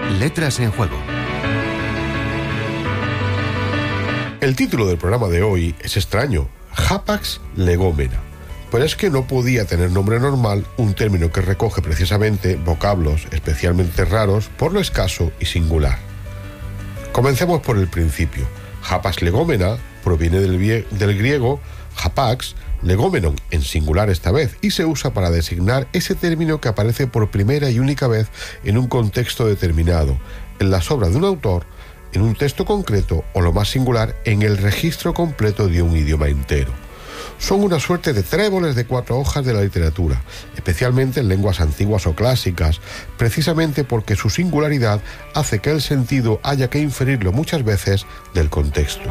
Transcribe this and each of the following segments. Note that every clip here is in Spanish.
Letras en Juego. El título del programa de hoy es extraño: Hapax legomena. Pero es que no podía tener nombre normal un término que recoge precisamente vocablos especialmente raros por lo escaso y singular. Comencemos por el principio. Hapax legomena proviene del griego hapax, legomenon en singular esta vez, y se usa para designar ese término que aparece por primera y única vez en un contexto determinado, en las obras de un autor, en un texto concreto o, lo más singular, en el registro completo de un idioma entero. Son una suerte de tréboles de 4 hojas de la literatura, especialmente en lenguas antiguas o clásicas, precisamente porque su singularidad hace que el sentido haya que inferirlo muchas veces del contexto.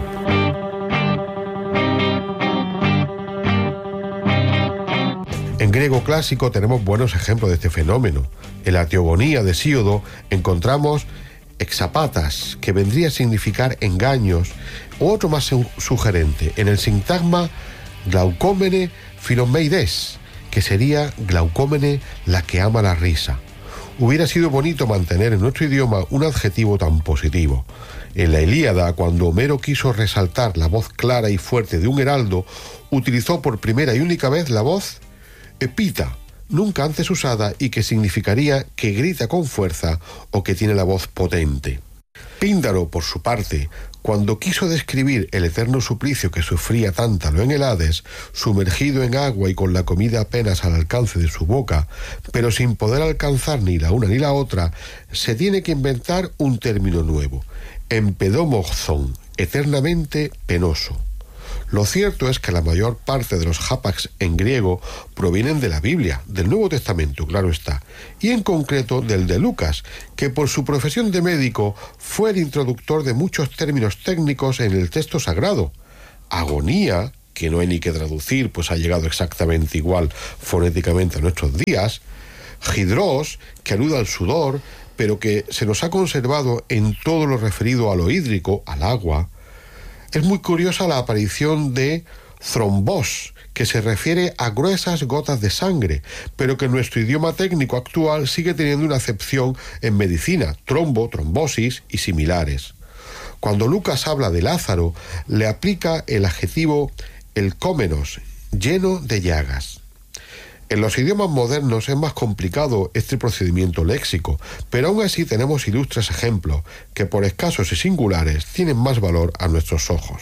En griego clásico tenemos buenos ejemplos de este fenómeno. En la Teogonía de Hesíodo encontramos exapatas, que vendría a significar engaños, o otro más sugerente, en el sintagma glaucómene filomeides, que sería glaucómene, la que ama la risa. Hubiera sido bonito mantener en nuestro idioma un adjetivo tan positivo. En la Ilíada, cuando Homero quiso resaltar la voz clara y fuerte de un heraldo, utilizó por primera y única vez la voz epita, nunca antes usada, y que significaría que grita con fuerza o que tiene la voz potente. Píndaro, por su parte, cuando quiso describir el eterno suplicio que sufría Tántalo en el Hades, sumergido en agua y con la comida apenas al alcance de su boca, pero sin poder alcanzar ni la una ni la otra, se tiene que inventar un término nuevo: empedomozón, eternamente penoso. Lo cierto es que la mayor parte de los hapax en griego provienen de la Biblia, del Nuevo Testamento, claro está, y en concreto del de Lucas, que por su profesión de médico fue el introductor de muchos términos técnicos en el texto sagrado. Agonía, que no hay ni que traducir, pues ha llegado exactamente igual fonéticamente a nuestros días. Hidros, que alude al sudor, pero que se nos ha conservado en todo lo referido a lo hídrico, al agua. Es muy curiosa la aparición de thrombos, que se refiere a gruesas gotas de sangre, pero que en nuestro idioma técnico actual sigue teniendo una acepción en medicina: trombo, trombosis y similares. Cuando Lucas habla de Lázaro, le aplica el adjetivo elcómenos, lleno de llagas. En los idiomas modernos es más complicado este procedimiento léxico, pero aún así tenemos ilustres ejemplos que, por escasos y singulares, tienen más valor a nuestros ojos.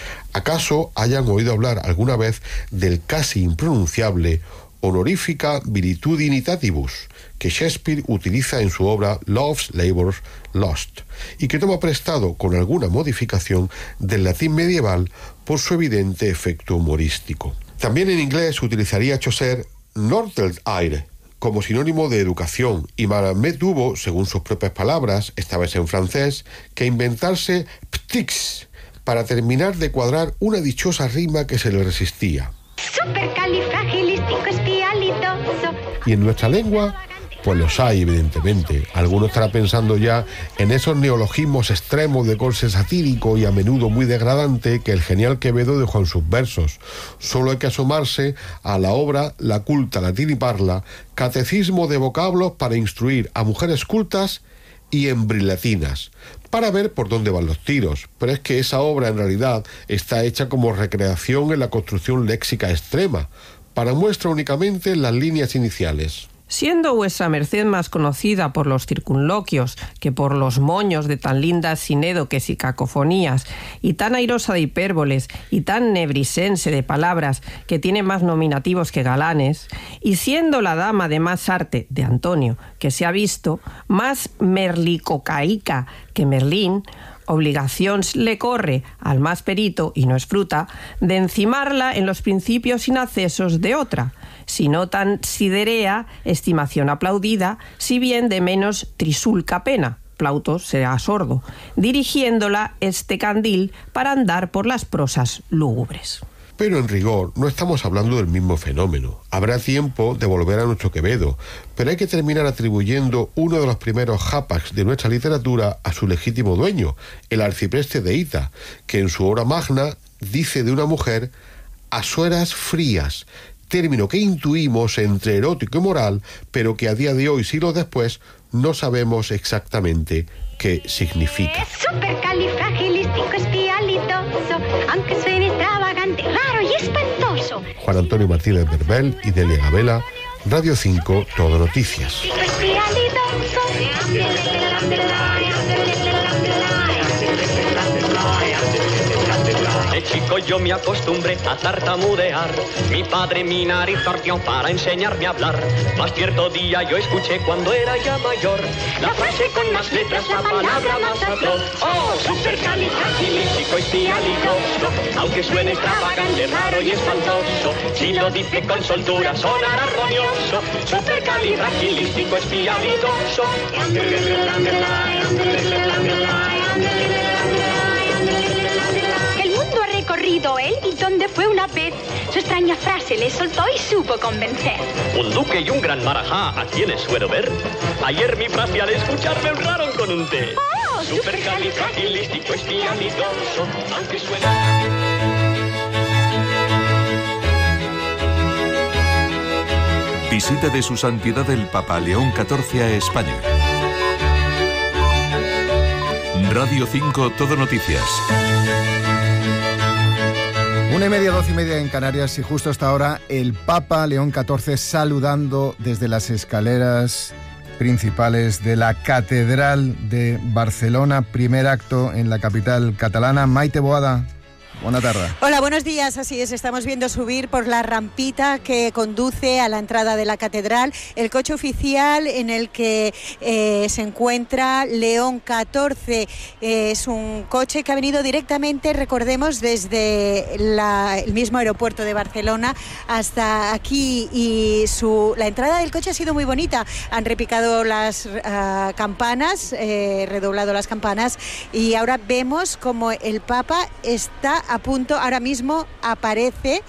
¿Acaso hayan oído hablar alguna vez del casi impronunciable honorifica viritudinitatibus, que Shakespeare utiliza en su obra Love's Labour's Lost, y que toma prestado con alguna modificación del latín medieval por su evidente efecto humorístico? También en inglés utilizaría Chaucer Nortel-aire como sinónimo de educación, y Mahomet tuvo, según sus propias palabras, esta vez en francés, que inventarse ptix para terminar de cuadrar una dichosa rima que se le resistía. Y en nuestra lengua, pues los hay, evidentemente. Alguno estará pensando ya en esos neologismos extremos de corte satírico y a menudo muy degradante que el genial Quevedo dejó en sus versos. Solo hay que asomarse a la obra La culta latín y parla, catecismo de vocablos para instruir a mujeres cultas y embrilatinas, para ver por dónde van los tiros. Pero es que esa obra en realidad está hecha como recreación en la construcción léxica extrema, para muestra únicamente las líneas iniciales. Siendo vuesa merced más conocida por los circunloquios que por los moños de tan lindas sinédoques y cacofonías, y tan airosa de hipérboles y tan nebrisense de palabras que tiene más nominativos que galanes, y siendo la dama de más arte de Antonio que se ha visto, más merlicocaica que Merlín, obligación le corre al más perito, y no es fruta, de encimarla en los principios inaccesos de otra, si no tan siderea, estimación aplaudida, si bien de menos trisulca pena, Plauto será sordo, dirigiéndola este candil para andar por las prosas lúgubres. Pero en rigor no estamos hablando del mismo fenómeno. Habrá tiempo de volver a nuestro Quevedo, pero hay que terminar atribuyendo uno de los primeros hapax de nuestra literatura a su legítimo dueño, el arcipreste de Hita, que en su obra magna dice de una mujer a sueras frías, término que intuimos entre erótico y moral, pero que a día de hoy, siglos después, no sabemos exactamente qué significa. Supercalifragilisticoespialidoso, aunque suene extravagante, raro y espantoso. Juan Antonio Martínez Berbel y Delia Gabela, Radio 5, Todo Noticias. De chico yo me acostumbré a tartamudear. Mi padre mi nariz torció para enseñarme a hablar. Mas cierto día yo escuché cuando era ya mayor la frase con más letras, la palabra más atroz. Oh, supercalifragilisticoespialidoso, aunque suene extravagante, raro y espantoso, si lo dice con soltura sonará armonioso. Supercalifragilisticoespialidoso. Recorrido él y donde fue una vez, su extraña frase le soltó y supo convencer. Un duque y un gran marajá, ¿a quienes suelo ver? Ayer mi frase al escucharme honraron con un té. Oh, supercalifragilisticoespialidoso, aunque suene... Visita de su santidad el Papa León XIV a España. Radio 5 Todo Noticias. 1:30, 12:30 en Canarias, y justo hasta ahora el Papa León XIV saludando desde las escaleras principales de la Catedral de Barcelona. Primer acto en la capital catalana. Maite Boada, buena tarde. Hola, buenos días. Así es, estamos viendo subir por la rampita que conduce a la entrada de la catedral el coche oficial en el que se encuentra León XIV. Es un coche que ha venido directamente, recordemos, desde el mismo aeropuerto de Barcelona hasta aquí, y la entrada del coche ha sido muy bonita. Han repicado las campanas, redoblado las campanas, y ahora vemos como el Papa está a punto. Ahora mismo aparece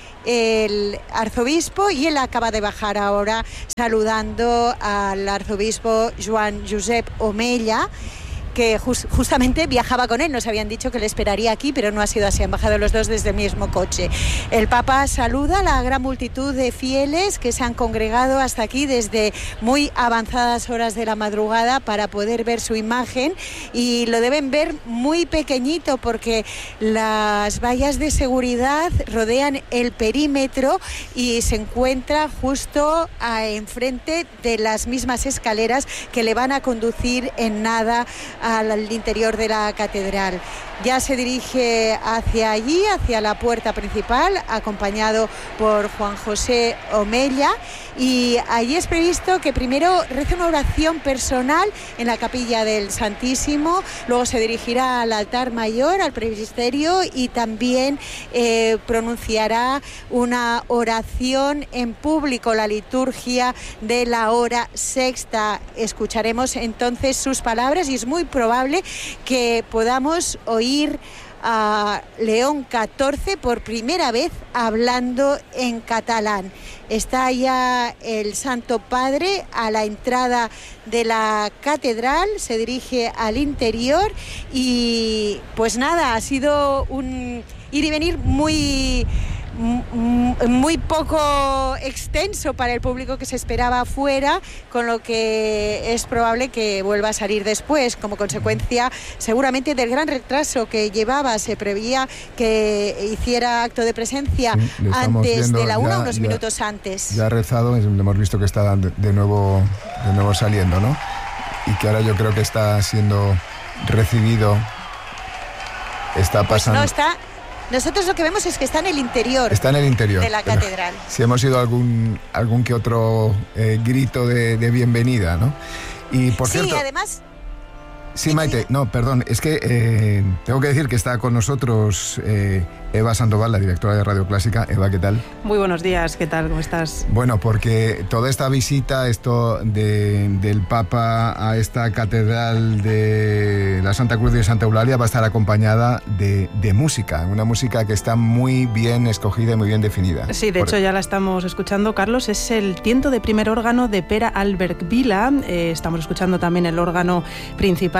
el arzobispo y él acaba de bajar ahora saludando al arzobispo Joan Josep Omella, que justamente viajaba con él. Nos habían dicho que le esperaría aquí, pero no ha sido así. Han bajado los dos desde el mismo coche. El Papa saluda a la gran multitud de fieles que se han congregado hasta aquí desde muy avanzadas horas de la madrugada para poder ver su imagen, y lo deben ver muy pequeñito porque las vallas de seguridad rodean el perímetro y se encuentra justo enfrente de las mismas escaleras que le van a conducir en nada al interior de la catedral. Ya se dirige hacia allí, hacia la puerta principal, acompañado por Juan José Omella, y allí es previsto que primero rece una oración personal en la capilla del Santísimo, luego se dirigirá al altar mayor, al presbiterio, y también pronunciará una oración en público, la liturgia de la hora sexta. Escucharemos entonces sus palabras y es muy probable que podamos oír a León XIV por primera vez hablando en catalán. Está ya el Santo Padre a la entrada de la catedral, se dirige al interior y pues nada, ha sido un ir y venir muy poco extenso para el público que se esperaba afuera, con lo que es probable que vuelva a salir después, como consecuencia seguramente del gran retraso que llevaba. Se preveía que hiciera acto de presencia antes de la una, unos minutos antes. Ya ha rezado, hemos visto que está de nuevo saliendo, ¿no? Y que ahora yo creo que está siendo recibido. Está pasando. Pues no está. Nosotros lo que vemos es que está en el interior. Está en el interior de la catedral. Si hemos oído algún que otro grito de bienvenida, ¿no? Y por cierto. Sí, además. Sí, Maite, no, perdón, es que tengo que decir que está con nosotros Eva Sandoval, la directora de Radio Clásica. Eva, ¿qué tal? Muy buenos días, ¿qué tal? ¿Cómo estás? Bueno, porque toda esta visita, esto del Papa a esta catedral de la Santa Cruz de Santa Eulalia, va a estar acompañada de música, una música que está muy bien escogida y muy bien definida. Sí, de hecho ya la estamos escuchando, Carlos, es el tiento de primer órgano de Pere Albert Vila. Estamos escuchando también el órgano principal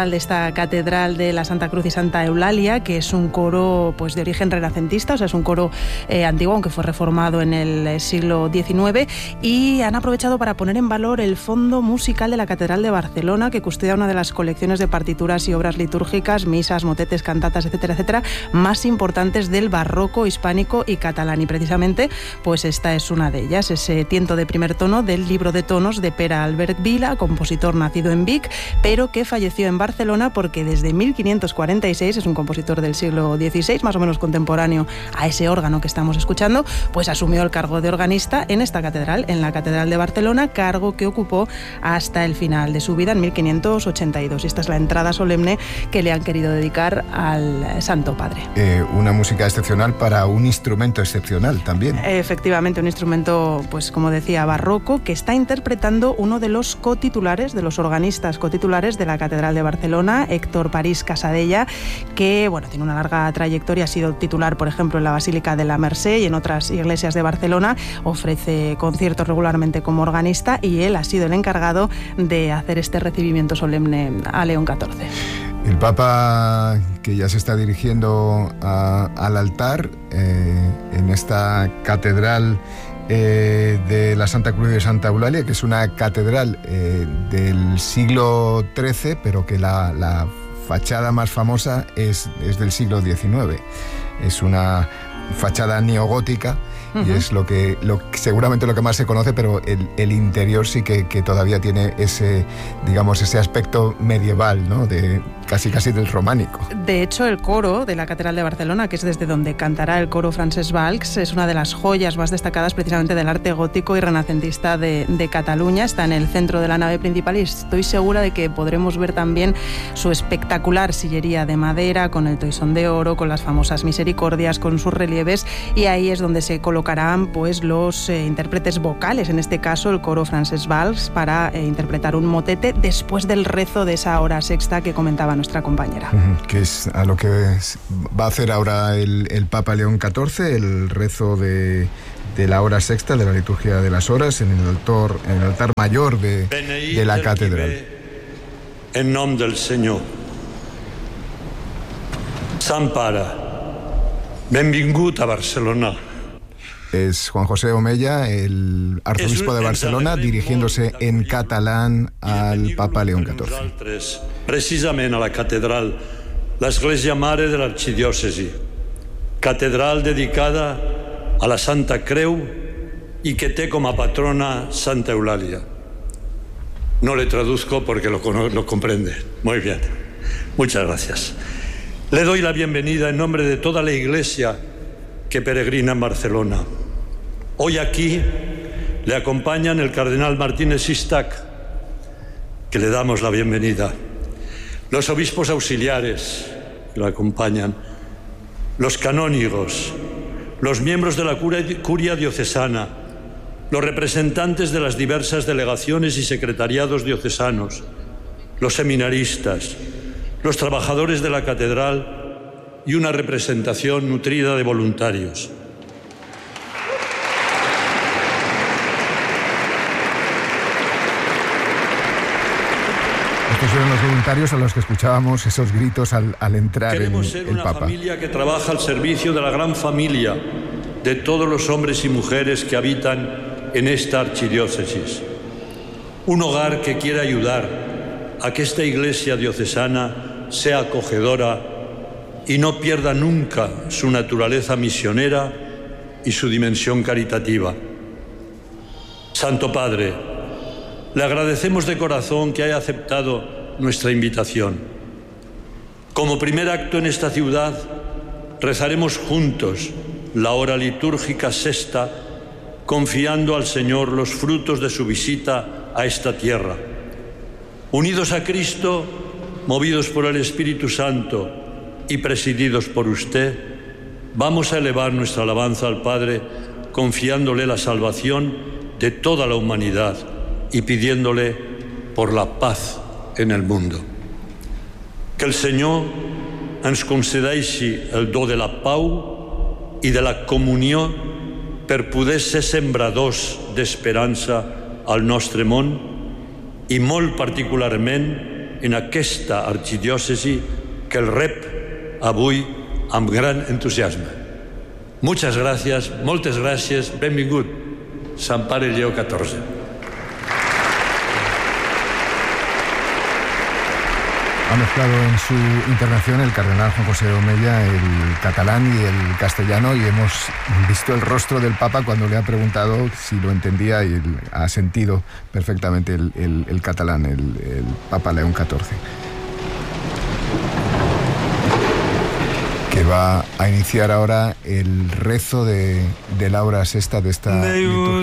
coral de esta catedral de la Santa Cruz y Santa Eulalia, que es un coro pues de origen renacentista, o sea, es un coro antiguo, aunque fue reformado en el siglo XIX, y han aprovechado para poner en valor el fondo musical de la Catedral de Barcelona, que custodia una de las colecciones de partituras y obras litúrgicas, misas, motetes, cantatas, etcétera, etcétera, más importantes del barroco hispánico y catalán, y precisamente pues esta es una de ellas, ese tiento de primer tono del libro de tonos de Pere Albert Vila, compositor nacido en Vic, pero que falleció en Barcelona porque desde 1546, es un compositor del siglo XVI, más o menos contemporáneo a ese órgano que estamos escuchando, pues asumió el cargo de organista en esta catedral, en la Catedral de Barcelona, cargo que ocupó hasta el final de su vida en 1582. Y esta es la entrada solemne que le han querido dedicar al Santo Padre. Una música excepcional para un instrumento excepcional también. Efectivamente, un instrumento, pues como decía, barroco, que está interpretando uno de los cotitulares, de los organistas cotitulares de la Catedral de Barcelona, Héctor París Casadella, que bueno, tiene una larga trayectoria, ha sido titular, por ejemplo, en la Basílica de la Mercè y en otras iglesias de Barcelona, ofrece conciertos regularmente como organista, y él ha sido el encargado de hacer este recibimiento solemne a León XIV. El Papa, que ya se está dirigiendo al altar en esta catedral de la Santa Cruz de Santa Eulalia, que es una catedral del siglo XIII, pero que la fachada más famosa es del siglo XIX. Es una fachada neogótica. Y es seguramente lo que más se conoce, pero el interior sí que todavía tiene ese aspecto medieval, ¿no? De casi del románico. De hecho, el coro de la Catedral de Barcelona, que es desde donde cantará el coro Francesc Valls, es una de las joyas más destacadas precisamente del arte gótico y renacentista de Cataluña. Está en el centro de la nave principal y estoy segura de que podremos ver también su espectacular sillería de madera, con el toisón de oro, con las famosas misericordias, con sus relieves, y ahí es donde se colocarán pues los intérpretes vocales, en este caso el coro Francesc Valls, para interpretar un motete después del rezo de esa hora sexta que comentaba nuestra compañera. Que es a lo que va a hacer ahora el Papa León XIV, el rezo de la hora sexta, de la liturgia de las horas, en el altar mayor de la catedral. En nom del Senyor. Sant Pare, benvingut a Barcelona. Es Juan José Omella, el arzobispo de Barcelona, dirigiéndose en catalán al Papa León XIV. Precisament a la catedral, l'església mare de l'arxidiòcesi, catedral dedicada a la Santa Creu y que té com a patrona Santa Eulalia. No le traduzco porque lo comprende. Muy bien. Muchas gracias. Le doy la bienvenida en nombre de toda la iglesia que peregrina en Barcelona. Hoy aquí le acompañan el cardenal Martínez Sistac, que le damos la bienvenida, los obispos auxiliares que lo acompañan, los canónigos, los miembros de la curia diocesana, los representantes de las diversas delegaciones y secretariados diocesanos, los seminaristas, los trabajadores de la catedral y una representación nutrida de voluntarios. Estos eran los voluntarios a los que escuchábamos esos gritos al entrar Queremos el ser una Papa. familia que trabaja al servicio de la gran familia de todos los hombres y mujeres que habitan en esta archidiócesis. Un hogar que quiere ayudar a que esta iglesia diocesana sea acogedora y no pierda nunca su naturaleza misionera y su dimensión caritativa. Santo Padre, le agradecemos de corazón que haya aceptado nuestra invitación. Como primer acto en esta ciudad, rezaremos juntos la hora litúrgica sexta, confiando al Señor los frutos de su visita a esta tierra. Unidos a Cristo, movidos por el Espíritu Santo y presididos por usted, vamos a elevar nuestra alabanza al Padre, confiándole la salvación de toda la humanidad y pidiéndole por la paz en el mundo. Que el Senyor ens concedeixi el do de la pau i de la comunió per poder ser sembradors d'esperança al nostre món i molt particularment en aquesta archidiòcesi que el rep avui amb gran entusiasme. Muchas gracias, moltes gràcies, benvingut, Sant Pare Lleó XIV. Ha mezclado en su intervención el cardenal Juan José Omella el catalán y el castellano, y hemos visto el rostro del Papa cuando le ha preguntado si lo entendía, y ha sentido perfectamente el catalán, el Papa León XIV. Que va a iniciar ahora el rezo de la hora sexta de esta liturgia.